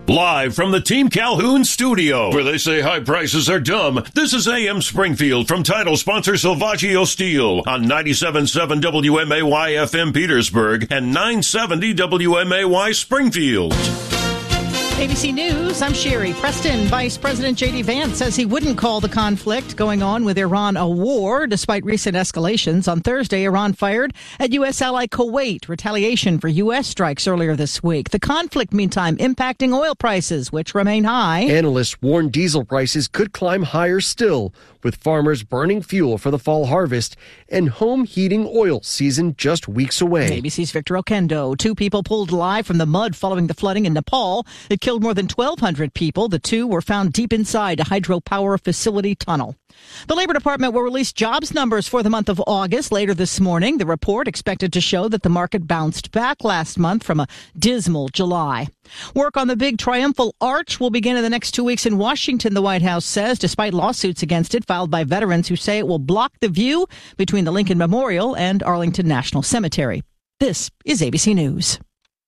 Live from the Team Calhoun studio, where they say high prices are dumb, this is AM Springfield from title sponsor Silvaggio Steel on 97.7 WMAY FM Petersburg and 970 WMAY Springfield. ABC News, I'm Sherry Preston. Vice President J.D. Vance says he wouldn't call the conflict going on with Iran a war, despite recent escalations. On Thursday, Iran fired at U.S. ally Kuwait, retaliation for U.S. strikes earlier this week. The conflict, meantime, impacting oil prices, which remain high. Analysts warn diesel prices could climb higher still, with farmers burning fuel for the fall harvest and home heating oil season just weeks away. ABC's Victor Okendo. 2 people pulled alive from the mud following the flooding in Nepal. It killed more than 1,200 people. The 2 were found deep inside a hydropower facility tunnel. The Labor Department will release jobs numbers for the month of August later this morning. The report expected to show that the market bounced back last month from a dismal July. Work on the big triumphal arch will begin in the next 2 weeks in Washington, the White House says, despite lawsuits against it filed by veterans who say it will block the view between the Lincoln Memorial and Arlington National Cemetery. This is ABC News.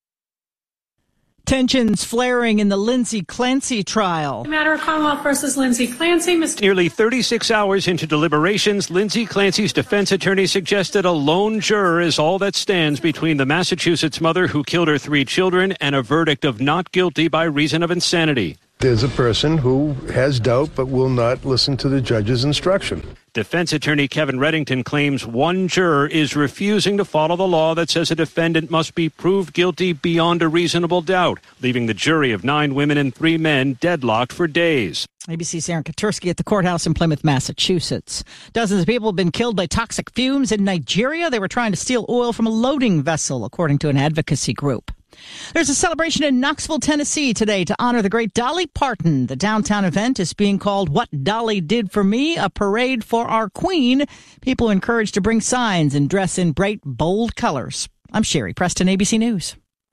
Tensions flaring in the Lindsay Clancy trial. The matter of Commonwealth versus Lindsay Clancy. Nearly 36 hours into deliberations, Lindsay Clancy's defense attorney suggested a lone juror is all that stands between the Massachusetts mother who killed her 3 children and a verdict of not guilty by reason of insanity. There's a person who has doubt but will not listen to the judge's instruction. Defense attorney Kevin Reddington claims one juror is refusing to follow the law that says a defendant must be proved guilty beyond a reasonable doubt, leaving the jury of 9 women and 3 men deadlocked for days. ABC's Aaron Katursky at the courthouse in Plymouth, Massachusetts. Dozens of people have been killed by toxic fumes in Nigeria. They were trying to steal oil from a loading vessel, according to an advocacy group. There's a celebration in Knoxville, Tennessee today to honor the great Dolly Parton. The downtown event is being called What Dolly Did for Me, a parade for our queen. People are encouraged to bring signs and dress in bright, bold colors. I'm Sherry Preston, ABC News.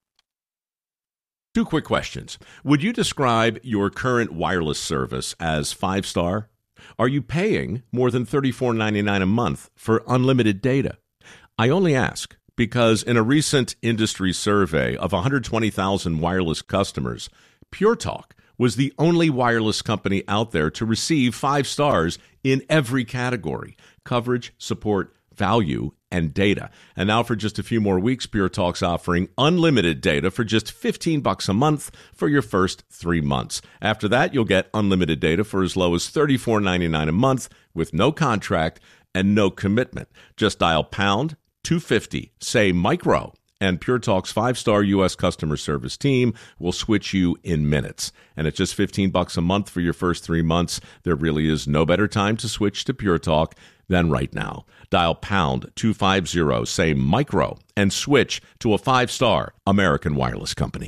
2 quick questions. Would you describe your current wireless service as 5-star? Are you paying more than $34.99 a month for unlimited data? I only ask because in a recent industry survey of 120,000 wireless customers, Pure Talk was the only wireless company out there to receive 5 stars in every category: coverage, support, value, and data. And now for just a few more weeks, Pure Talk's offering unlimited data for just $15 a month for your first 3 months. After that, you'll get unlimited data for as low as $34.99 a month with no contract and no commitment. Just dial pound 250, say micro, and Pure Talk's 5-star U.S. customer service team will switch you in minutes. And at just $15 a month for your first 3 months, there really is no better time to switch to Pure Talk than right now. Dial pound 250, say micro, and switch to a 5-star American wireless company.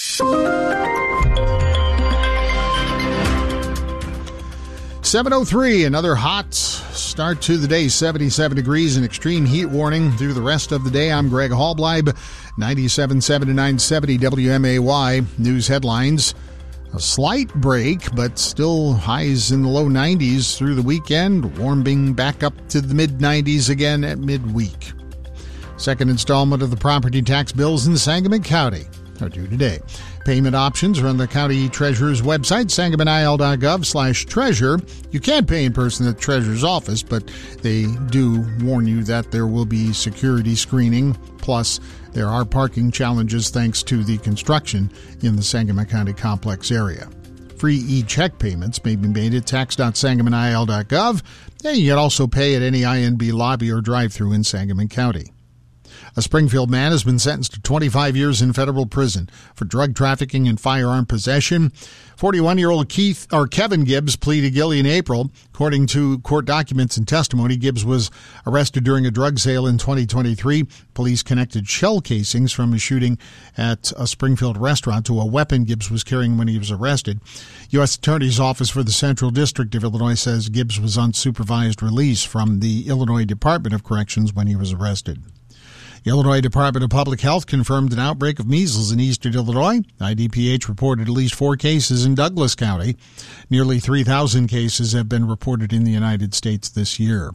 7:03, another hot start to the day. 77 degrees and extreme heat warning through the rest of the day. I'm Greg Hallbleib, 97.7 to 970 WMAY. News headlines. A slight break, but still highs in the low 90s through the weekend, warming back up to the mid-90s again at midweek. Second installment of the property tax bills in Sangamon County are due today. Payment options are on the county treasurer's website, sangamonil.gov/treasure. You can pay in person at the treasurer's office, but they do warn you that there will be security screening. Plus, there are parking challenges thanks to the construction in the Sangamon County complex area. Free e-check payments may be made at tax.sangamonil.gov. And you can also pay at any INB lobby or drive-through in Sangamon County. A Springfield man has been sentenced to 25 years in federal prison for drug trafficking and firearm possession. 41-year-old Kevin Gibbs pleaded guilty in April. According to court documents and testimony, Gibbs was arrested during a drug sale in 2023. Police connected shell casings from a shooting at a Springfield restaurant to a weapon Gibbs was carrying when he was arrested. U.S. Attorney's Office for the Central District of Illinois says Gibbs was on supervised release from the Illinois Department of Corrections when he was arrested. The Illinois Department of Public Health confirmed an outbreak of measles in eastern Illinois. IDPH reported at least 4 cases in Douglas County. Nearly 3,000 cases have been reported in the United States this year.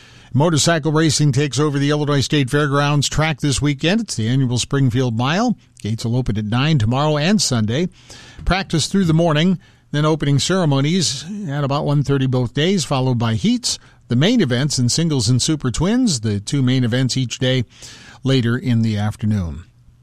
Motorcycle racing takes over the Illinois State Fairgrounds track this weekend. It's the annual Springfield Mile. Gates will open at 9 tomorrow and Sunday. Practice through the morning, then opening ceremonies at about 1:30 both days, followed by heats. The main events in singles and super twins, the 2 main events each day later in the afternoon.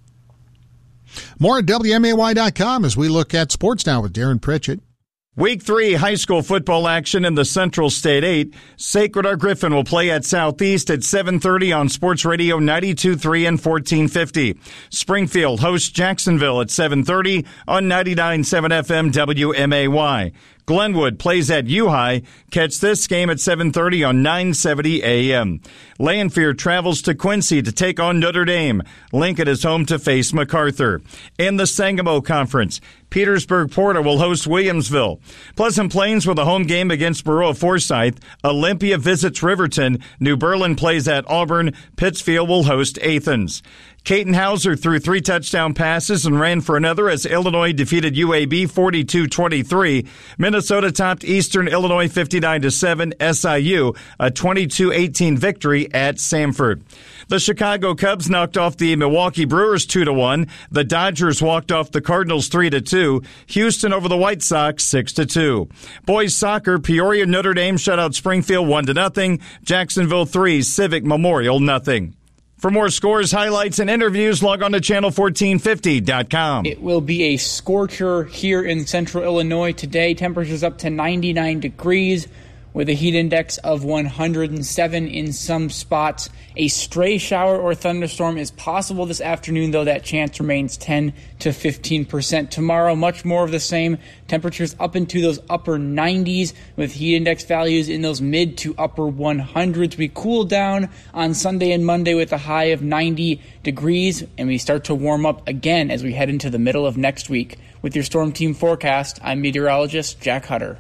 More at WMAY.com as we look at sports now with Darren Pritchett. Week 3 high school football action in the Central State 8. Sacred Heart Griffin will play at Southeast at 7:30 on Sports Radio 92.3 and 1450. Springfield hosts Jacksonville at 7:30 on 99.7 FM WMAY. Glenwood plays at U-High. Catch this game at 7:30 on 970 AM. Lanphier travels to Quincy to take on Notre Dame. Lincoln is home to face MacArthur. In the Sangamo Conference, Petersburg-Porter will host Williamsville. Pleasant Plains with a home game against Baroa-Forsyth. Olympia visits Riverton. New Berlin plays at Auburn. Pittsfield will host Athens. Caton Hauser threw 3 touchdown passes and ran for another as Illinois defeated UAB 42-23. Minnesota topped Eastern Illinois 59-7. SIU a 22-18 victory at Samford. The Chicago Cubs knocked off the Milwaukee Brewers 2-1. The Dodgers walked off the Cardinals 3-2. Houston over the White Sox 6-2. Boys soccer, Peoria Notre Dame shut out Springfield 1-0. Jacksonville 3, Civic Memorial 0. For more scores, highlights, and interviews, log on to channel1450.com. It will be a scorcher here in central Illinois today. Temperatures up to 99 degrees with a heat index of 107 in some spots. A stray shower or thunderstorm is possible this afternoon, though that chance remains 10 to 15%. Tomorrow, much more of the same. Temperatures up into those upper 90s with heat index values in those mid to upper 100s. We cool down on Sunday and Monday with a high of 90 degrees, and we start to warm up again as we head into the middle of next week. With your Storm Team forecast, I'm meteorologist Jack Hutter.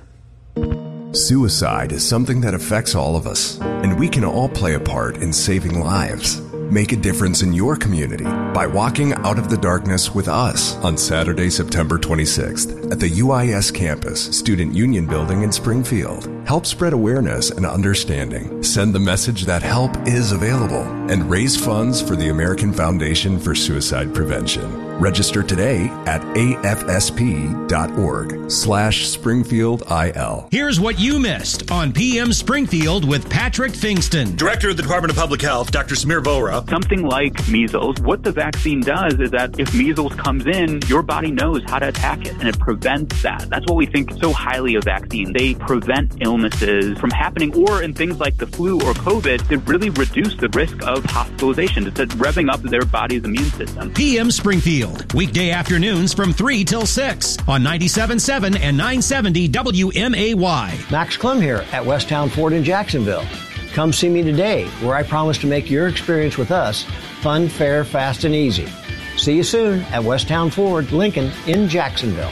Suicide is something that affects all of us, and we can all play a part in saving lives. Make a difference in your community by walking out of the darkness with us on Saturday, September 26th at the UIS campus, Student Union Building in Springfield. Help spread awareness and understanding. Send the message that help is available and raise funds for the American Foundation for Suicide Prevention. Register today at afsp.org/SpringfieldIL. Here's what you missed on PM Springfield with Patrick Fingston. Director of the Department of Public Health, Dr. Samir Vohra. Something like measles, what the vaccine does is that if measles comes in, your body knows how to attack it, and it prevents that. That's what we think so highly of vaccines. They prevent illnesses from happening, or in things like the flu or COVID, they really reduce the risk of hospitalization. It's revving up their body's immune system. PM Springfield, weekday afternoons from 3 till 6 on 97.7 and 970 WMAY. Max Clem here at Westtown Ford in Jacksonville. Come see me today, where I promise to make your experience with us fun, fair, fast, and easy. See you soon at Westtown Ford, Lincoln in Jacksonville.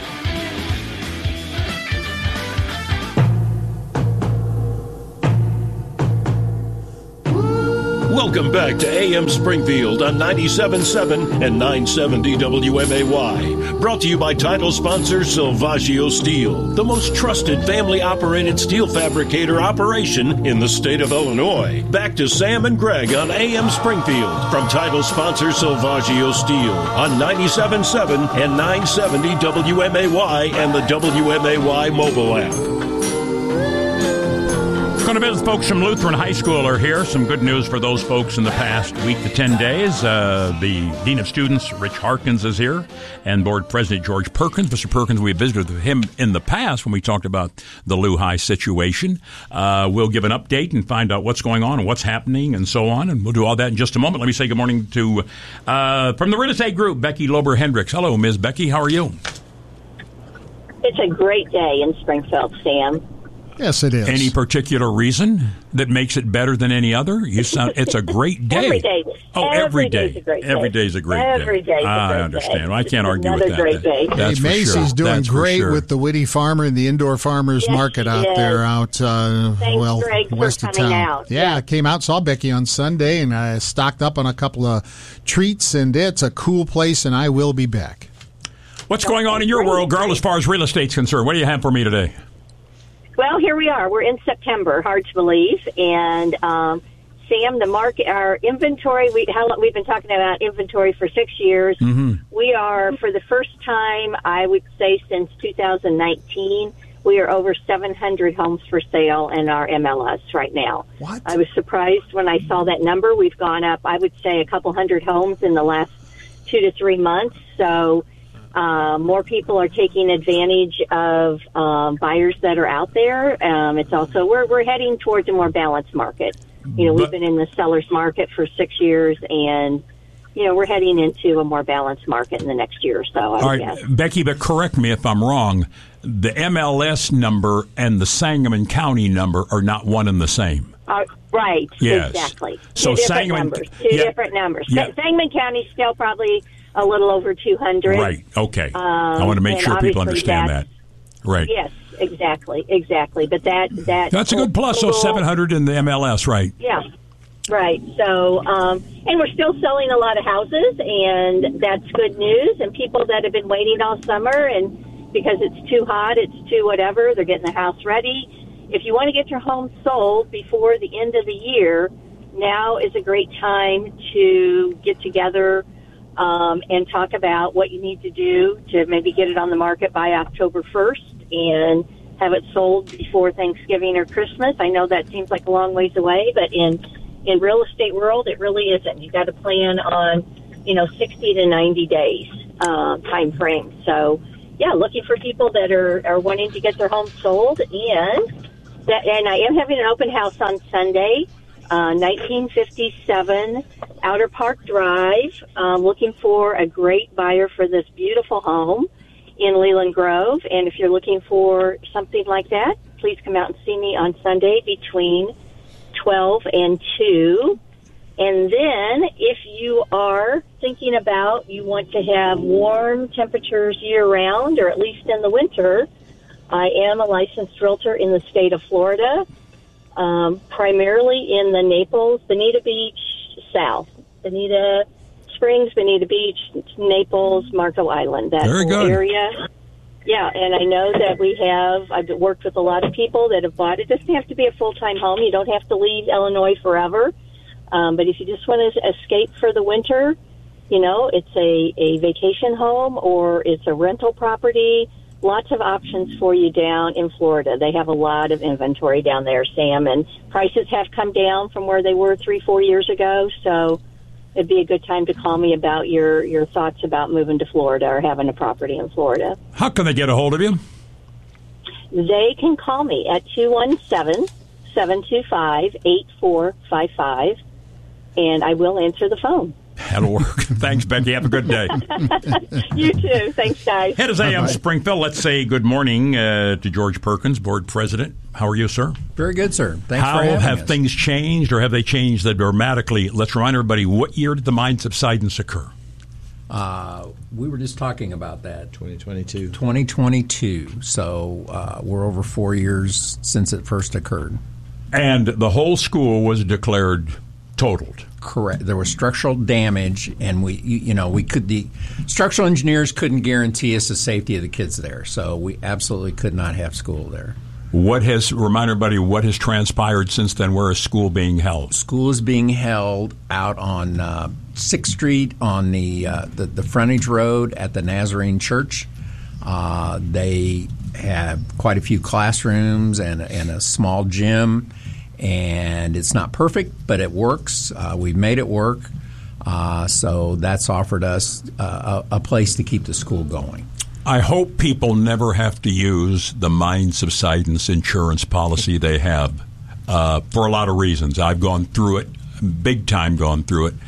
Welcome back to AM Springfield on 97.7 and 970 WMAY. Brought to you by title sponsor Silvaggio Steel, the most trusted family-operated steel fabricator operation in the state of Illinois. Back to Sam and Greg on AM Springfield from title sponsor Silvaggio Steel on 97.7 and 970 WMAY and the WMAY mobile app. Going to visit folks from Lutheran High School are here. Some good news for those folks in the past week to 10 days. The Dean of Students, Rich Harkins, is here, and Board President George Perkins. Mr. Perkins, we visited with him in the past when we talked about the Lou High situation. We'll give an update and find out what's going on and what's happening and so on, and we'll do all that in just a moment. Let me say good morning to, from the Real Estate Group, Becky Lober-Hendricks. Hello, Ms. Becky. How are you? It's a great day in Springfield, Sam. Yes, it is. Any particular reason that makes it better than any other? You sound. It's a great day. Every day. Oh, every day. Day's a great day. Every day's a great day. Every day's I a understand. day. Well, I can't argue Another with that. Great day. That's for Macy's sure. doing That's great for sure. with the Whitty Farmer and the Indoor Farmers Market out there, Thanks, Greg, west for of town. coming out. Yeah, I came out, saw Becky on Sunday, and I stocked up on a couple of treats, and it's a cool place, and I will be back. What's going on in your world, girl, as far as real estate's concerned? What do you have for me today? Well, here we are. We're in September, hard to believe. And Sam, the market, our inventory, we've been talking about inventory for 6 years. Mm-hmm. We are, for the first time, I would say since 2019, we are over 700 homes for sale in our MLS right now. What? I was surprised when I saw that number. We've gone up, I would say, a couple hundred homes in the last 2 to 3 months. So more people are taking advantage of buyers that are out there. It's also, we're heading towards a more balanced market. You know, we've been in the seller's market for 6 years, and you know, we're heading into a more balanced market in the next year or so, I would guess. Becky, but correct me if I'm wrong. The MLS number and the Sangamon County number are not one and the same. Right, yes. Exactly. So Two different numbers. Yeah. Sangamon County still probably a little over 200. Right, okay. I want to make sure people understand that. Right. Yes, exactly. But that's a good plus, so 700 in the MLS, right? Yeah. Right. So, and we're still selling a lot of houses, and that's good news. And people that have been waiting all summer, and because it's too hot, it's too whatever, they're getting the house ready. If you want to get your home sold before the end of the year, now is a great time to get together and talk about what you need to do to maybe get it on the market by October 1st and have it sold before Thanksgiving or Christmas. I know that seems like a long ways away, but in real estate world, it really isn't. You got to plan on, 60 to 90 days time frame. So, yeah, looking for people that are wanting to get their home sold, and I am having an open house on Sunday, 1957 Outer Park Drive. Looking for a great buyer for this beautiful home in Leland Grove, and if you're looking for something like that, please come out and see me on Sunday between 12 and 2. And then if you are thinking about you want to have warm temperatures year-round, or at least in the winter, I am a licensed realtor in the state of Florida, primarily in the Naples, Bonita Beach, South. Bonita Springs, Bonita Beach, Naples, Marco Island, that Very whole good. area. Yeah, and I know that I've worked with a lot of people that have bought it. It doesn't have to be a full-time home. You don't have to leave Illinois forever. But if you just want to escape for the winter, it's a vacation home or it's a rental property. Lots of options for you down in Florida. They have a lot of inventory down there, Sam, and prices have come down from where they were 3-4 years ago. So it'd be a good time to call me about your thoughts about moving to Florida or having a property in Florida. How can they get a hold of you? They can call me at 217-725-8455, and I will answer the phone. That'll work. Thanks, Becky. Have a good day. You too. Thanks, guys. Head of AM Springfield. Let's say good morning to George Perkins, board president. How are you, sir? Very good, sir. Thanks for having us. How have things changed, or have they changed dramatically? Let's remind everybody, what year did the mine subsidence occur? We were just talking about that. 2022. 2022. So we're over 4 years since it first occurred. And the whole school was declared totaled. Correct. There was structural damage, and the structural engineers couldn't guarantee us the safety of the kids there, so we absolutely could not have school there. Remind everybody what has transpired since then? Where is school being held? School is being held out on 6th Street on the frontage road at the Nazarene Church. They have quite a few classrooms and a small gym. And it's not perfect, but it works. We've made it work. So that's offered us a place to keep the school going. I hope people never have to use the mine subsidence insurance policy they have for a lot of reasons. I've gone through it, big time gone through it.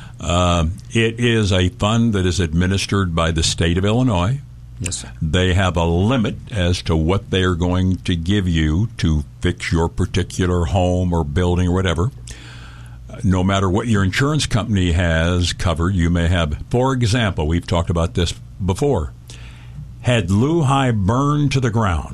It is a fund that is administered by the state of Illinois. Yes, sir. They have a limit as to what they are going to give you to fix your particular home or building or whatever. No matter what your insurance company has covered, you may have, for example, we've talked about this before, had Lehigh burned to the ground,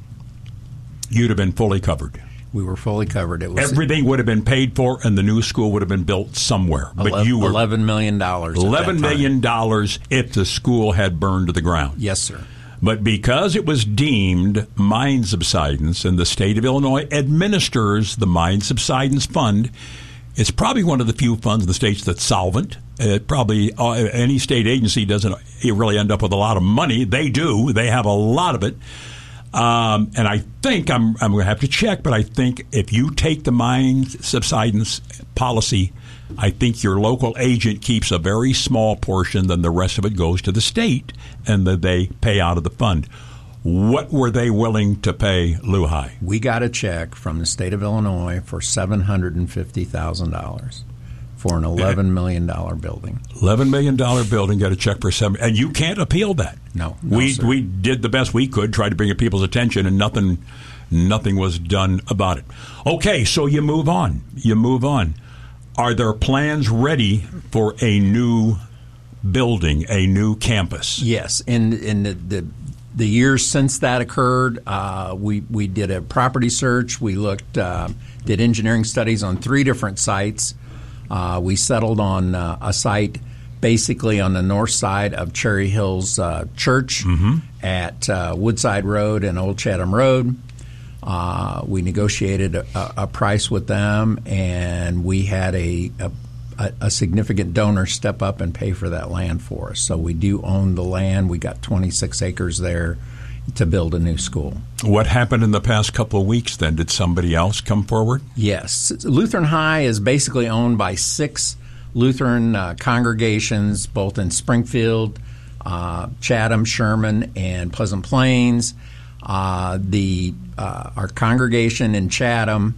you'd have been fully covered. We were fully covered. Everything would have been paid for, and the new school would have been built somewhere. But you were $11 million. $11 million if the school had burned to the ground. Yes, sir. But because it was deemed mine subsidence, and the state of Illinois administers the mine subsidence fund, It's probably one of the few funds in the states that's solvent. Probably any state agency doesn't really end up with a lot of money. They do. They have a lot of it. And I think, I'm going to have to check, but I think if you take the mine subsidence policy, I think your local agent keeps a very small portion, then the rest of it goes to the state, and then they pay out of the fund. What were they willing to pay Lehigh? We got a check from the state of Illinois for $750,000 for an $11 million building. $11 million building, got a check for $7 million. And you can't appeal that. No, we did the best we could, tried to bring it people's attention, and nothing was done about it. Okay, so you move on. Are there plans ready for a new building, a new campus? Yes. In the years since that occurred, we did a property search. We did engineering studies on 3 different sites. We settled on a site basically on the north side of Cherry Hills Church at Woodside Road and Old Chatham Road. We negotiated a price with them, and we had a significant donor step up and pay for that land for us. So we do own the land. We got 26 acres there to build a new school. What happened in the past couple of weeks then? Did somebody else come forward? Yes. Lutheran High is basically owned by 6 Lutheran congregations, both in Springfield, Chatham, Sherman, and Pleasant Plains. Our congregation in Chatham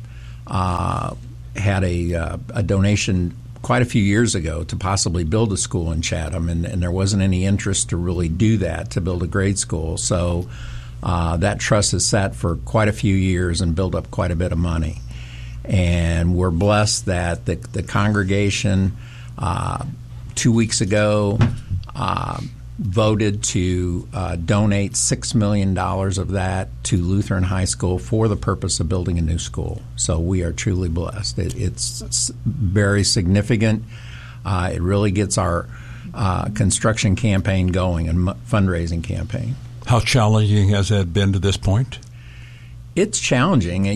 had a donation quite a few years ago to possibly build a school in Chatham, and there wasn't any interest to really do that, to build a grade school. So that trust has sat for quite a few years and built up quite a bit of money. And we're blessed that the congregation 2 weeks ago voted to donate $6 million of that to Lutheran High School for the purpose of building a new school. So we are truly blessed. It's very significant. It really gets our construction campaign going and fundraising campaign. How challenging has that been to this point? It's challenging,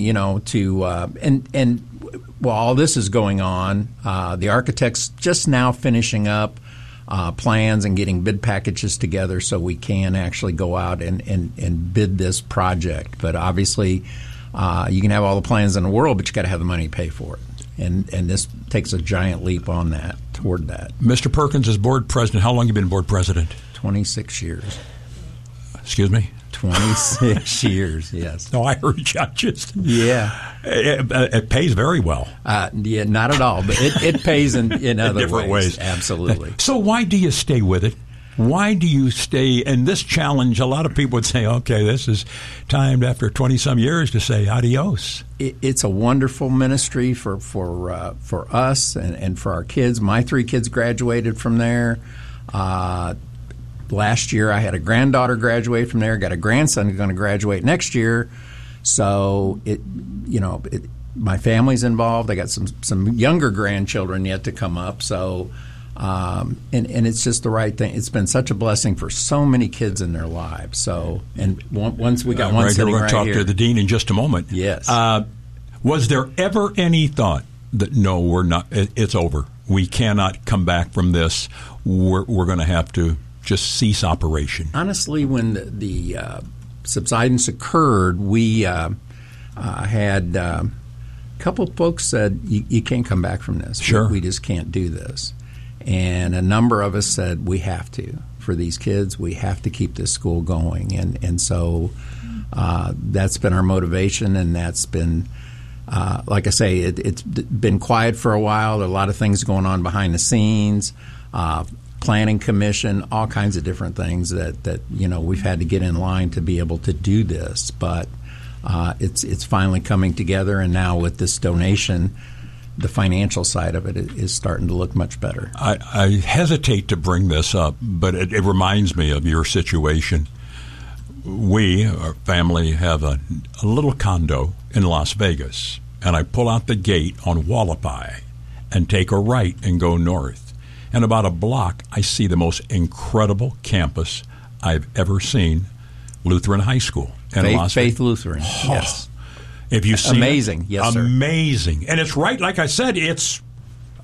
and while all this is going on, the architect's just now finishing up plans and getting bid packages together so we can actually go out and bid this project. But obviously, you can have all the plans in the world, but you got to have the money to pay for it. And this takes a giant leap on that, toward that. Mr. Perkins is board president. How long have you been board president? 26 years. Excuse me? 26 years, yes. No, I heard you. Just it pays very well. Yeah, not at all, but it pays in other different ways. Absolutely. So why do you stay with it? Why do you stay in this challenge? A lot of people would say, okay, this is timed after 20-some years to say adios. It's a wonderful ministry for us and for our kids. My 3 kids graduated from there. Last year, I had a granddaughter graduate from there. Got a grandson who's going to graduate next year. So my family's involved. I got some younger grandchildren yet to come up. So, and it's just the right thing. It's been such a blessing for so many kids in their lives. So, and once we got one sitting right here. We're going to talk to the dean in just a moment. Yes. Was there ever any thought that no, we're not? It's over. We cannot come back from this. We're going to have to just cease operation? Honestly, when the subsidence occurred, we had a couple of folks said, you can't come back from this. Sure. We just can't do this. And a number of us said, we have to. For these kids, we have to keep this school going. And so that's been our motivation, and that's been, like I say, it's been quiet for a while. There are a lot of things going on behind the scenes. Planning commission, all kinds of different things that we've had to get in line to be able to do this, but it's finally coming together, and now with this donation, the financial side of it is starting to look much better. I hesitate to bring this up, but it reminds me of your situation. We, our family, have a little condo in Las Vegas, and I pull out the gate on Wallapai and take a right and go north. And about a block, I see the most incredible campus I've ever seen, Lutheran High School in Las Vegas. Faith Lutheran, yes. If you see amazing, it, yes, sir. Amazing. And it's right, like I said, it's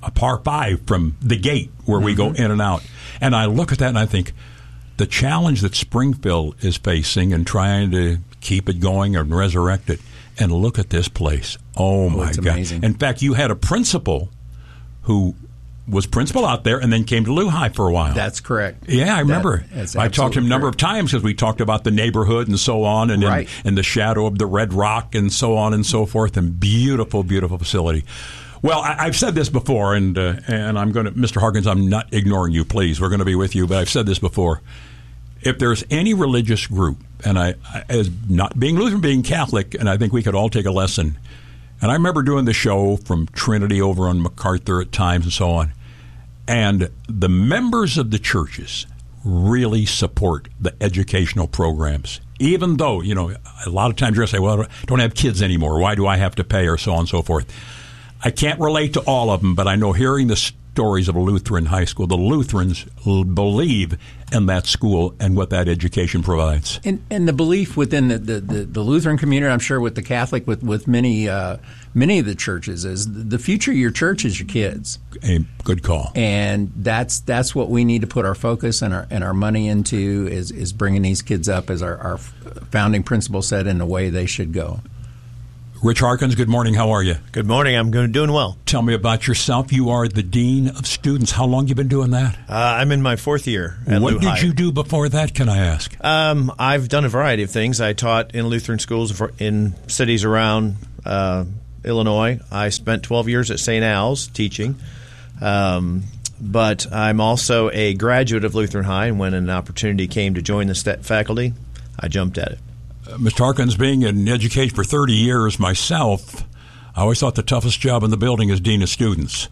a par 5 from the gate where we go in and out. And I look at that and I think the challenge that Springfield is facing and trying to keep it going and resurrect it. And look at this place. Oh, my God. Amazing. In fact, you had a principal who was principal out there and then came to Lehigh for a while. That's correct. Yeah, I remember. I talked to him a number of times because we talked about the neighborhood and so on, and in the shadow of the Red Rock and so on and so forth, and beautiful, beautiful facility. Well, I've said this before, and I'm going to, Mr. Harkins, I'm not ignoring you, please. We're going to be with you, but I've said this before. If there's any religious group, and I as not being Lutheran, being Catholic, and I think we could all take a lesson. And I remember doing the show from Trinity over on MacArthur at times and so on. And the members of the churches really support the educational programs. Even though, a lot of times you're going to say, well, I don't have kids anymore. Why do I have to pay, or so on and so forth. I can't relate to all of them, but I know hearing the stories of a Lutheran high school, the Lutherans believe in that school and what that education provides. And the belief within the Lutheran community, I'm sure with the Catholic, with many of the churches, is the future of your church is your kids. A good call. And that's what we need to put our focus and our money into is bringing these kids up, as our founding principle said, in the way they should go. Rich Harkins, good morning. How are you? Good morning. I'm doing well. Tell me about yourself. You are the Dean of Students. How long have you been doing that? I'm in my 4th year at What Lehigh. did you do before that, can I ask? I've done a variety of things. I taught in Lutheran schools in cities around Illinois. I spent 12 years at St. Al's teaching. But I'm also a graduate of Lutheran High, and when an opportunity came to join the faculty, I jumped at it. Mr. Harkins, being in education for 30 years myself, I always thought the toughest job in the building is Dean of Students.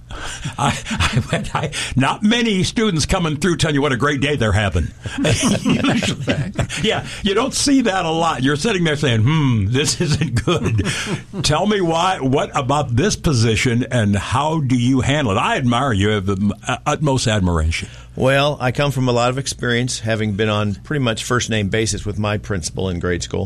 Not many students coming through telling you what a great day they're having. Yeah, you don't see that a lot. You're sitting there saying, this isn't good. Tell me what about this position, and how do you handle it? I admire you. I have the utmost admiration. Well, I come from a lot of experience, having been on pretty much first-name basis with my principal in grade school.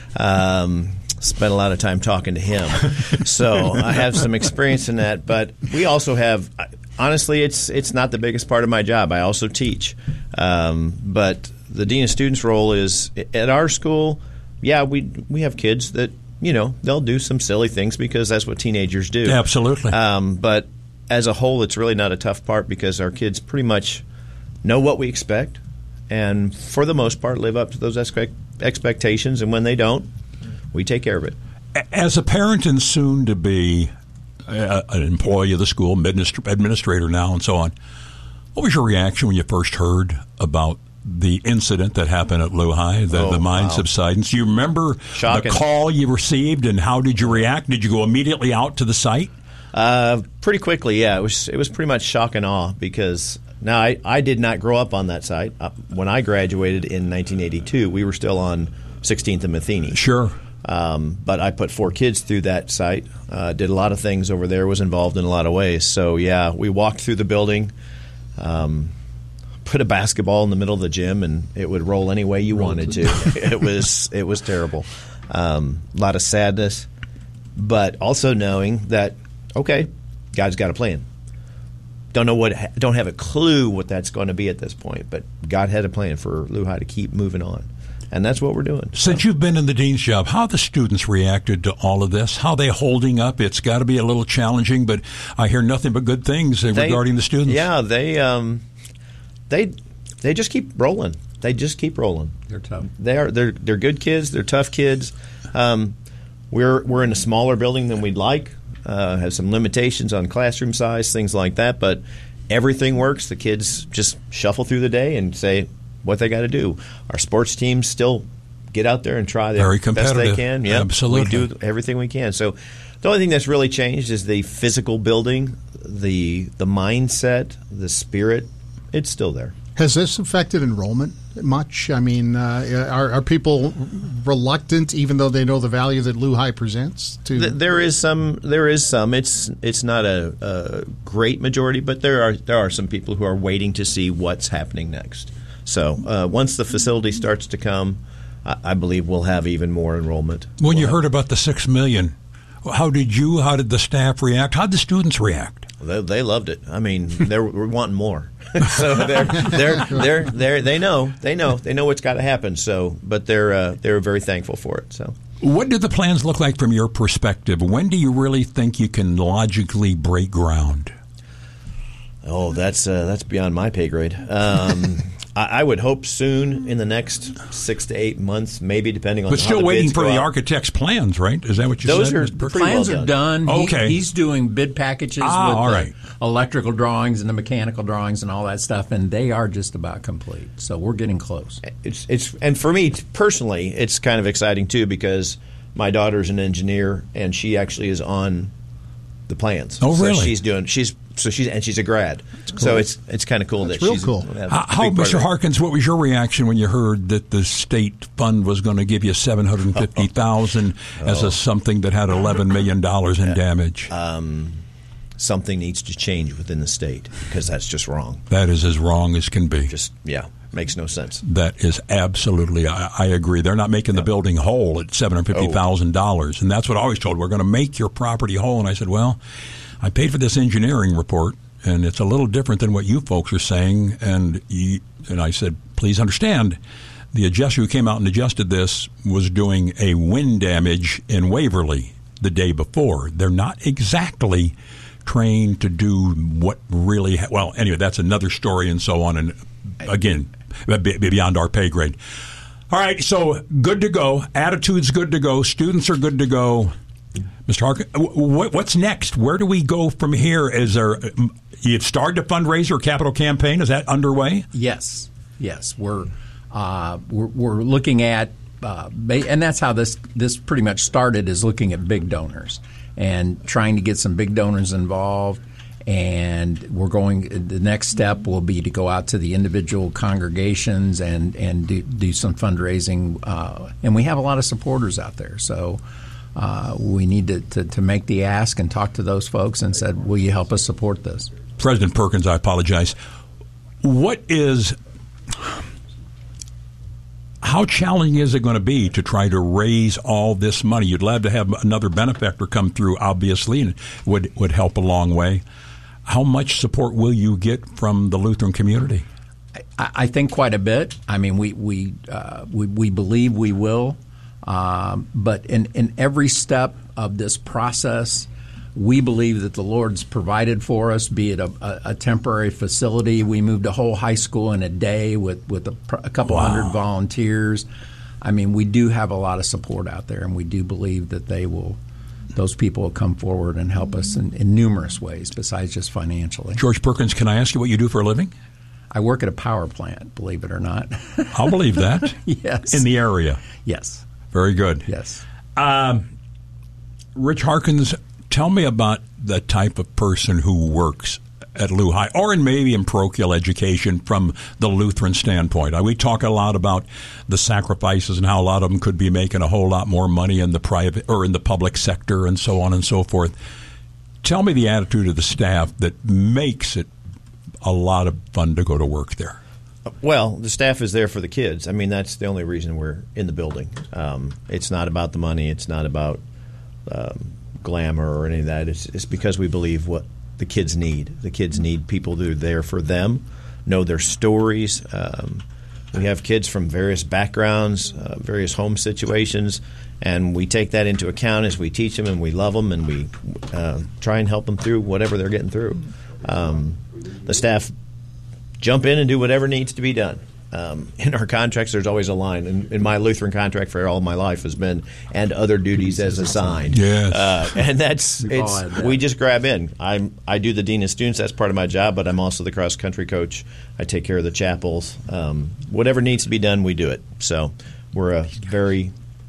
Spent a lot of time talking to him. So I have some experience in that. But we also have, honestly, it's not the biggest part of my job. I also teach. But the Dean of Students role is, at our school, we have kids that, they'll do some silly things because that's what teenagers do. Absolutely. But as a whole, it's really not a tough part because our kids pretty much know what we expect and, for the most part, live up to those expectations. And when they don't, we take care of it. As a parent and soon to be an employee of the school, administrator now and so on, what was your reaction when you first heard about the incident that happened at Lehigh, the mine subsidence? Do you remember the call you received, and how did you react? Did you go immediately out to the site? Pretty quickly, yeah. It was pretty much shock and awe because now I did not grow up on that site. When I graduated in 1982, we were still on 16th and Matheny. Sure. But I put 4 kids through that site, did a lot of things over there, was involved in a lot of ways. So, yeah, we walked through the building, put a basketball in the middle of the gym, and it would roll any way you wanted to. It was terrible. A lot of sadness, but also knowing that, okay, God's got a plan. Don't have a clue what that's going to be at this point, but God had a plan for Lehigh to keep moving on. And that's what we're doing. Since you've been in the dean's job, how have the students reacted to all of this? How are they holding up? It's got to be a little challenging, but I hear nothing but good things regarding the students. Yeah, they just keep rolling. They just keep rolling. They're tough. They're good kids. They're tough kids. We're in a smaller building than we'd like. Have some limitations on classroom size, things like that. But everything works. The kids just shuffle through the day and say what they got to do. Our sports teams still get out there and try the best they can. Yep. Absolutely. We do everything we can. So the only thing that's really changed is the physical building, the mindset, the spirit. It's still there. Has this affected enrollment much? I mean, are people reluctant, even though they know the value that Lehigh presents? There is some. It's not a great majority, but there are some people who are waiting to see what's happening next. So once the facility starts to come, I believe we'll have even more enrollment. When you heard about the $6 million, how did the staff react? How did the students react? They loved it. I mean, we're wanting more. So they know what's got to happen. So, but they're very thankful for it. So, what do the plans look like from your perspective? When do you really think you can logically break ground? Oh, that's beyond my pay grade. I would hope soon, in the next 6 to 8 months, maybe, depending on. But still waiting for the architect's plans, right? Is that what you said? The plans are done. Okay, he's doing bid packages with the electrical drawings and the mechanical drawings and all that stuff, and they are just about complete. So we're getting close. And for me personally, it's kind of exciting too, because my daughter's an engineer and she actually is on the plans. Oh, really? So she's a grad. Cool. So it's kind of cool. That's that real she's cool. How, Mr. Harkins, what was your reaction when you heard that the state fund was going to give you $750,000 as something that had $11 million in damage? Something needs to change within the state, because that's just wrong. That is as wrong as can be. Makes no sense. That is absolutely, I agree. They're not making the building whole at $750,000. And that's what I always told. We're going to make your property whole. And I said, well, I paid for this engineering report, and it's a little different than what you folks are saying. And I said, please understand, the adjuster who came out and adjusted this was doing a wind damage in Waverly the day before. They're not exactly trained to do what really well, anyway, that's another story and so on. And again, beyond our pay grade. All right, so good to go. Attitude's good to go. Students are good to go. Mr. Harkin, what's next? Where do we go from here? You've started a fundraiser or capital campaign? Is that underway? Yes. We're looking at, and that's how this pretty much started, is looking at big donors and trying to get some big donors involved. And the next step will be to go out to the individual congregations and do some fundraising. And we have a lot of supporters out there. So we need to make the ask and talk to those folks and said, will you help us support this? President Perkins, I apologize. How challenging is it going to be to try to raise all this money? You'd love to have another benefactor come through, obviously, and would help a long way. How much support will you get from the Lutheran community? I think quite a bit. I mean, we believe we will, but in every step of this process, we believe that the Lord's provided for us, be it a temporary facility. We moved a whole high school in a day with a couple hundred volunteers. I mean, we do have a lot of support out there, and we do believe that those people will come forward and help us in numerous ways besides just financially. George Perkins, can I ask you what you do for a living? I work at a power plant, believe it or not. I'll believe that. Yes. In the area? Yes. Very good. Yes. Rich Harkins, tell me about the type of person who works at Lou High, or maybe in parochial education from the Lutheran standpoint. We talk a lot about the sacrifices and how a lot of them could be making a whole lot more money in the private or in the public sector and so on and so forth. Tell me the attitude of the staff that makes it a lot of fun to go to work there. Well, the staff is there for the kids. I mean, that's the only reason we're in the building. It's not about the money. It's not about glamour or any of that. It's because we believe what the kids need. The kids need people that are there for them, know their stories. We have kids from various backgrounds, various home situations, and we take that into account as we teach them, and we love them, and we try and help them through whatever they're getting through. The staff jump in and do whatever needs to be done. In our contracts, there's always a line. In my Lutheran contract for all my life has been, and other duties as assigned. Yes. And we just grab in. I do the Dean of Students. That's part of my job, but I'm also the cross-country coach. I take care of the chapels. Whatever needs to be done, we do it. So we're a very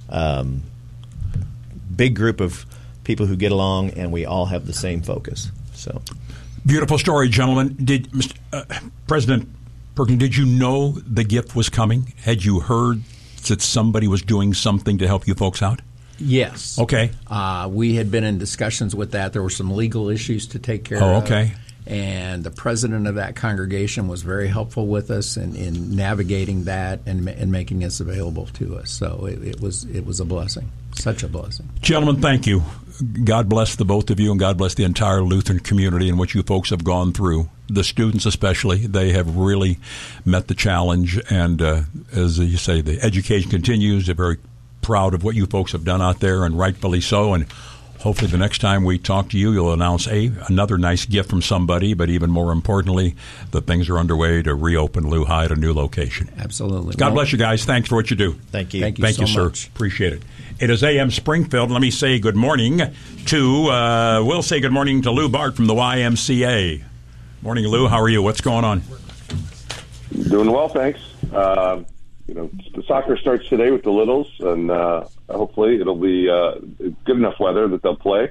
big group of people who get along, and we all have the same focus. So beautiful story, gentlemen. Did President Perkins, did you know the gift was coming? Had you heard that somebody was doing something to help you folks out? Yes. Okay. We had been in discussions with that. There were some legal issues to take care of. Oh, okay. And the president of that congregation was very helpful with us in navigating that and making this available to us. So it was a blessing, such a blessing. Gentlemen, thank you. God bless the both of you, and God bless the entire Lutheran community and what you folks have gone through. The students especially, they have really met the challenge. And as you say, the education continues. They're very proud of what you folks have done out there, and rightfully so. And hopefully the next time we talk to you, you'll announce another nice gift from somebody, but even more importantly, that things are underway to reopen Lehigh at a new location. Absolutely. God bless you guys. Thanks for what you do. Thank you. Thank you so much. Sir. Appreciate it. It is AM Springfield. Let me say good morning to, we'll say good morning to Lou Bart from the YMCA. Morning, Lou. How are you? What's going on? Doing well, thanks. The soccer starts today with the littles, and hopefully it'll be good enough weather that they'll play.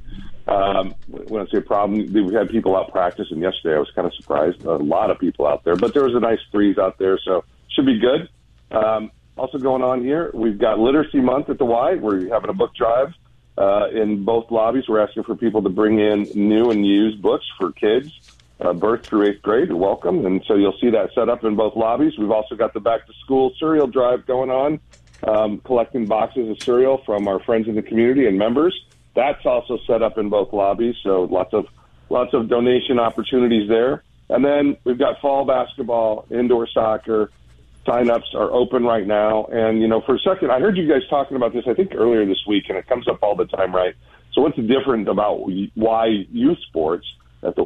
When I say problem, we had people out practicing yesterday. I was kind of surprised. A lot of people out there, but there was a nice breeze out there, so should be good. Also going on here, we've got Literacy Month at the Y. We're having a book drive in both lobbies. We're asking for people to bring in new and used books for kids, birth through 8th grade. You're welcome. And so you'll see that set up in both lobbies. We've also got the back-to-school cereal drive going on, collecting boxes of cereal from our friends in the community and members. That's also set up in both lobbies, so lots of donation opportunities there. And then we've got fall basketball, indoor soccer. Sign-ups are open right now. And, for a second, I heard you guys talking about this, I think, earlier this week, and it comes up all the time, right? So what's different about why youth sports at the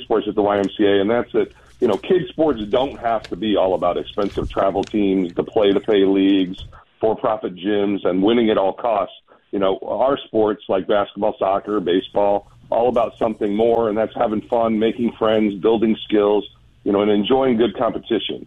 YMCA? And that's that, kids sports don't have to be all about expensive travel teams, the play-to-pay leagues, for-profit gyms, and winning at all costs. Our sports like basketball, soccer, baseball, all about something more, and that's having fun, making friends, building skills, and enjoying good competition.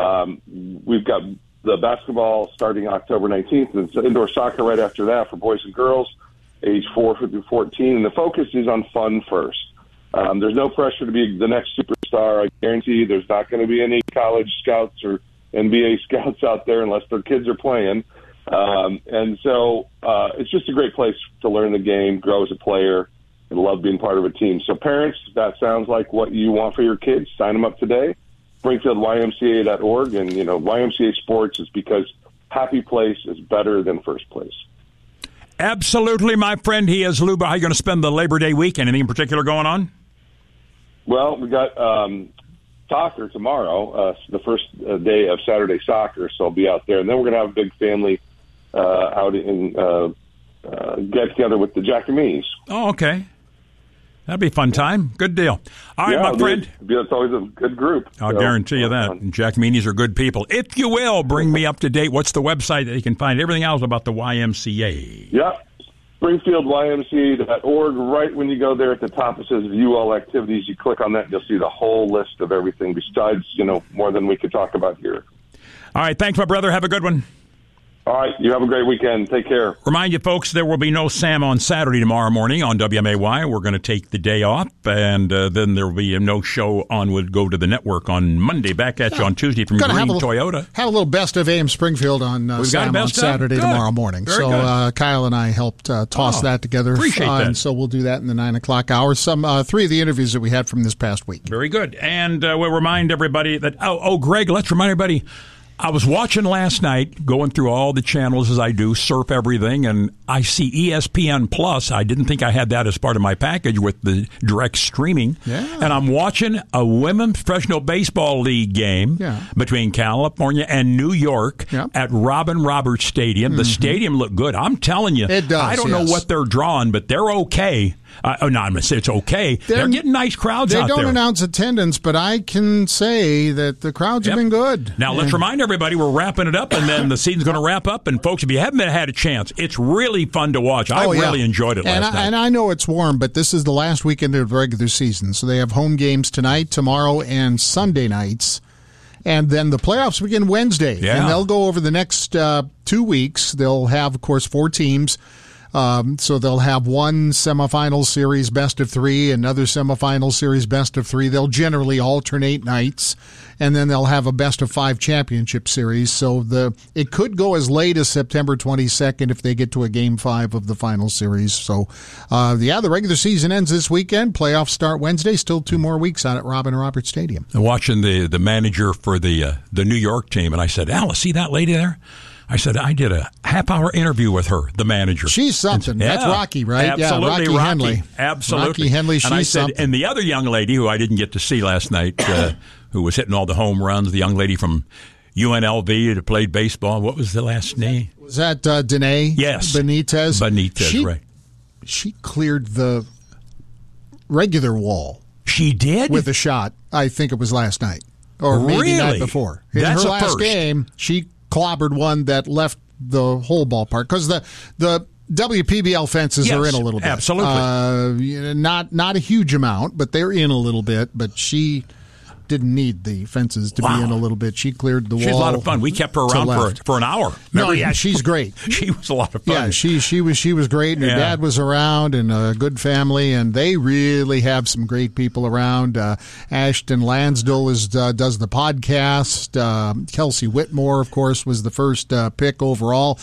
We've got the basketball starting October 19th, and it's indoor soccer right after that for boys and girls, age 4 through 14, and the focus is on fun first. There's no pressure to be the next superstar. I guarantee you there's not going to be any college scouts or NBA scouts out there unless their kids are playing. And so it's just a great place to learn the game, grow as a player, and love being part of a team. So parents, if that sounds like what you want for your kids, sign them up today. SpringfieldYMCA.org. And, YMCA Sports is because happy place is better than first place. Absolutely, my friend. He is Lou. How are you going to spend the Labor Day week? Anything in particular going on? Well, we got soccer tomorrow, the first day of Saturday soccer, so I'll be out there. And then we're going to have a big family outing, get together with the Jackamees. Oh, okay. That'd be a fun time. Good deal. All right, my friend. It's always a good group. I'll guarantee you that. Jackamees are good people. If you will, bring me up to date. What's the website that you can find everything else about the YMCA? Yeah. SpringfieldYMCA.org. Right when you go there at the top, it says View All Activities. You click on that, and you'll see the whole list of everything besides, more than we could talk about here. All right. Thanks, my brother. Have a good one. All right. You have a great weekend. Take care. Remind you, folks, there will be no Sam on Saturday tomorrow morning on WMAY. We're going to take the day off, and then there will be no show on. We'll go to the network on Monday. Back at you on Tuesday from Green Toyota. Have a little best of AM Springfield on Sam on Saturday tomorrow morning. Very so Kyle and I helped toss that together. Appreciate that. And so we'll do that in the 9 o'clock hour. Some 3 of the interviews that we had from this past week. Very good. And we'll remind everybody that, Greg, let's remind everybody, I was watching last night, going through all the channels as I do, surf everything, and I see ESPN Plus. I didn't think I had that as part of my package with the direct streaming. Yeah. And I'm watching a women's professional baseball league game between California and New York at Robin Roberts Stadium. The stadium looked good. I'm telling you, it does, I don't know what they're drawing, but they're okay. I'm going to say it's okay. They're getting nice crowds out there. They don't announce attendance, but I can say that the crowds have been good. Now, let's remind everybody we're wrapping it up, and then the season's going to wrap up. And, folks, if you haven't had a chance, it's really fun to watch. I really enjoyed it last night. And I know it's warm, but this is the last weekend of the regular season. So they have home games tonight, tomorrow, and Sunday nights. And then the playoffs begin Wednesday. Yeah. And they'll go over the next 2 weeks. They'll have, of course, 4 teams. So they'll have one semifinal series best of 3, another semifinal series best of 3. They'll generally alternate nights, and then they'll have a best of 5 championship series. So it could go as late as September 22nd if they get to a Game 5 of the final series. So, the regular season ends this weekend. Playoffs start Wednesday. Still 2 more weeks out at Robin Roberts Stadium. Watching the manager for the New York team, and I said, Alice, see that lady there? I said, I did a half-hour interview with her, the manager. She's something. That's Rocky, right? Absolutely, Rocky Henley. Absolutely. Rocky Henley, she's and I said, something. and the other young lady who I didn't get to see last night, who was hitting all the home runs, the young lady from UNLV that played baseball. What was the last name? Was that Danae? Yes. Benitez, right. She cleared the regular wall. She did? With a shot. I think it was last night. Or maybe the night before. In That's her a last first. game, she clobbered one that left the whole ballpark. Because the WPBL fences are in a little bit. Absolutely. Not a huge amount, but they're in a little bit. But she didn't need the fences to be in a little bit. She cleared the wall. She's a lot of fun. We kept her around for an hour. No, yeah, she's great. She was a lot of fun. Yeah, she was great. And her dad was around, and a good family, and they really have some great people around. Ashton Lansdale does the podcast. Kelsey Whitmore, of course, was the first pick overall.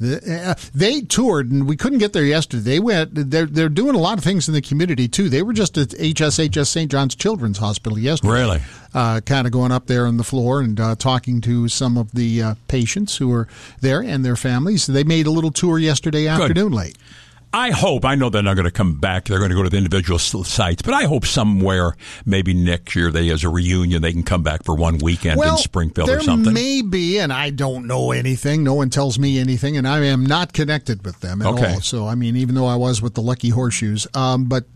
They toured, and we couldn't get there yesterday. They're doing a lot of things in the community too. They were just at HSHS St. John's Children's Hospital yesterday. Really? Kind of going up there on the floor and talking to some of the patients who are there and their families. They made a little tour yesterday afternoon late. I know they're not going to come back. They're going to go to the individual sites. But I hope somewhere, maybe next year, as a reunion, they can come back for one weekend in Springfield or something. There may be, and I don't know anything. No one tells me anything, and I am not connected with them at all. So, I mean, even though I was with the Lucky Horseshoes. But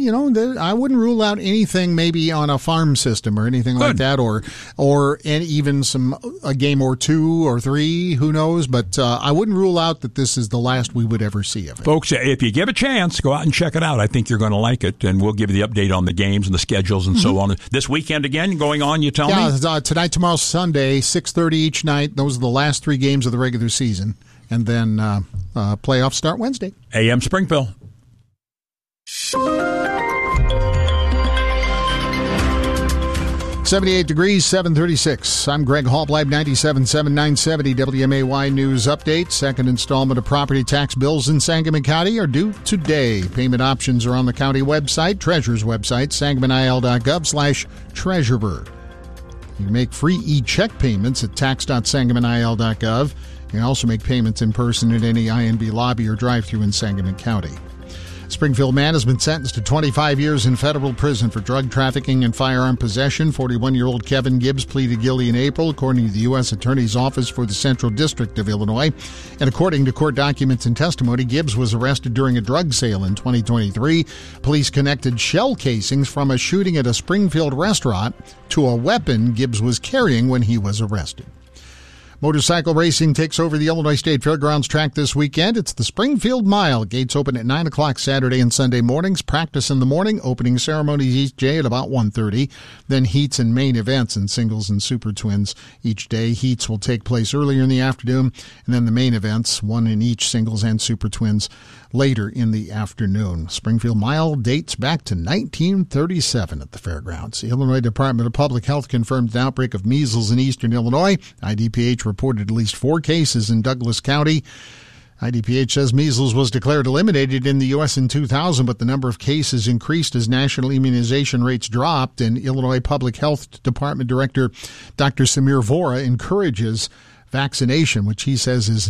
I wouldn't rule out anything maybe on a farm system or anything like that, or even a game or 2 or 3, who knows. But I wouldn't rule out that this is the last we would ever see of it. Folks, if you give a chance, go out and check it out. I think you're going to like it, and we'll give you the update on the games and the schedules and so on. This weekend again, going on, you tell me? Yeah, tonight, tomorrow, Sunday, 6:30 each night. Those are the last 3 games of the regular season. And then playoffs start Wednesday. AM Springfield. 78 degrees, 736. I'm Greg Halbleib, 97.7, 970 WMAY News Update. Second installment of property tax bills in Sangamon County are due today. Payment options are on the county website, Treasurer's website, sangamonil.gov/treasurer. You can make free e-check payments at tax.sangamonil.gov. You can also make payments in person at any INB lobby or drive-thru in Sangamon County. Springfield man has been sentenced to 25 years in federal prison for drug trafficking and firearm possession. 41-year-old Kevin Gibbs pleaded guilty in April, according to the U.S. Attorney's Office for the Central District of Illinois. And according to court documents and testimony, Gibbs was arrested during a drug sale in 2023. Police connected shell casings from a shooting at a Springfield restaurant to a weapon Gibbs was carrying when he was arrested. Motorcycle racing takes over the Illinois State Fairgrounds track this weekend. It's the Springfield Mile. Gates open at 9 o'clock Saturday and Sunday mornings. Practice in the morning. Opening ceremonies each day at about 1:30. Then heats and main events in singles and super twins each day. Heats will take place earlier in the afternoon, and then the main events, one in each singles and super twins, later in the afternoon. Springfield Mile dates back to 1937 at the fairgrounds. The Illinois Department of Public Health confirmed an outbreak of measles in eastern Illinois. IDPH reported at least 4 cases in Douglas County. IDPH says measles was declared eliminated in the U.S. in 2000, but the number of cases increased as national immunization rates dropped, and Illinois Public Health Department Director Dr. Samir Vora encourages vaccination, which he says is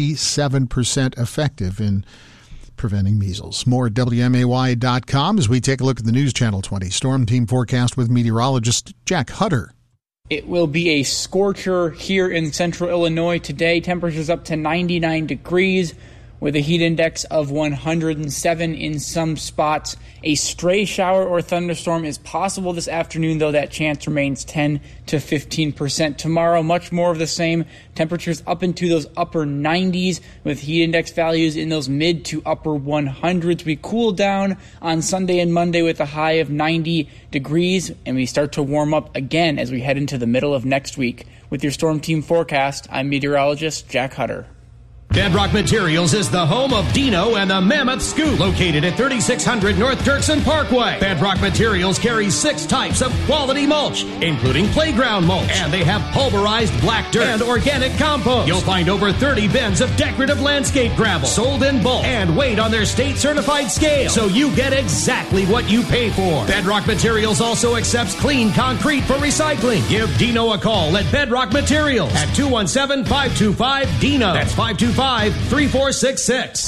97% effective in preventing measles. More at WMAY.com as we take a look at the News Channel 20 Storm Team forecast with meteorologist Jack Hutter. It will be a scorcher here in central Illinois today. Temperatures up to 99 degrees with a heat index of 107 in some spots. A stray shower or thunderstorm is possible this afternoon, though that chance remains 10 to 15%. Tomorrow, much more of the same. Temperatures up into those upper 90s with heat index values in those mid to upper 100s. We cool down on Sunday and Monday with a high of 90 degrees, and we start to warm up again as we head into the middle of next week. With your Storm Team forecast, I'm meteorologist Jack Hutter. Bedrock Materials is the home of Dino and the Mammoth Scoop, located at 3600 North Dirksen Parkway. Bedrock Materials carries 6 types of quality mulch, including playground mulch, and they have pulverized black dirt and organic compost. You'll find over 30 bins of decorative landscape gravel, sold in bulk and weighed on their state-certified scale, so you get exactly what you pay for. Bedrock Materials also accepts clean concrete for recycling. Give Dino a call at Bedrock Materials at 217-525-DINO. That's 525-3466.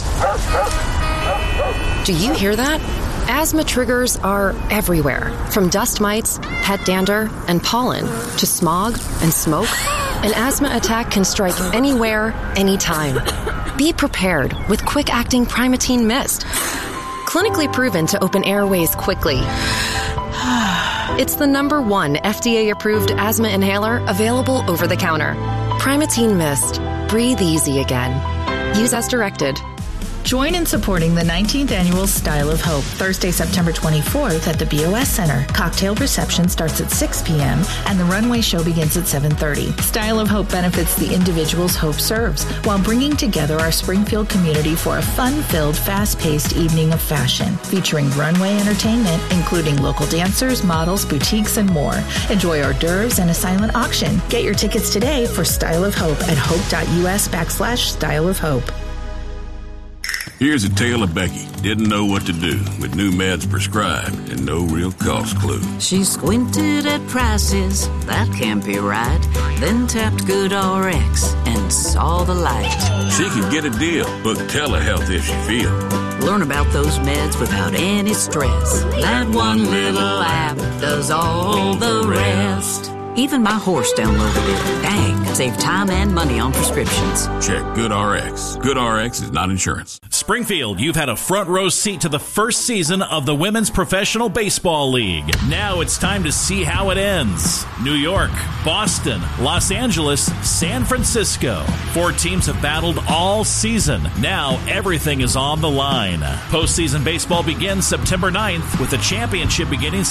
Do you hear that? Asthma triggers are everywhere, from dust mites, pet dander, and pollen, to smog and smoke. An asthma attack can strike anywhere, anytime. Be prepared with quick-acting Primatene Mist. Clinically proven to open airways quickly. It's the #1 FDA-approved asthma inhaler available over the counter. Primatene Mist. Breathe easy again. Use as directed. Join in supporting the 19th Annual Style of Hope, Thursday, September 24th at the BOS Center. Cocktail reception starts at 6 p.m. and the runway show begins at 7:30. Style of Hope benefits the individuals Hope serves while bringing together our Springfield community for a fun-filled, fast-paced evening of fashion, featuring runway entertainment, including local dancers, models, boutiques, and more. Enjoy hors d'oeuvres and a silent auction. Get your tickets today for Style of Hope at hope.us/Style of Hope. Here's a tale of Becky. Didn't know what to do with new meds prescribed and no real cost clue. She squinted at prices, that can't be right. Then tapped GoodRx and saw the light. She could get a deal. Book telehealth if she feel. Learn about those meds without any stress. That one little app does all the rest. Even my horse downloaded it. Dang, save time and money on prescriptions. Check GoodRx. GoodRx is not insurance. Springfield, you've had a front row seat to the first season of the Women's Professional Baseball League. Now it's time to see how it ends. New York, Boston, Los Angeles, San Francisco. 4 teams have battled all season. Now everything is on the line. Postseason baseball begins September 9th with the championship beginning